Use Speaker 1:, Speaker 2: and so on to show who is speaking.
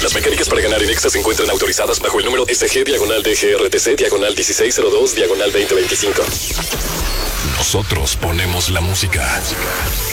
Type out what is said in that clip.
Speaker 1: Las mecánicas para ganar en Exa se encuentran autorizadas bajo el número SG/DGRTC/1602/2025. Nosotros ponemos la música.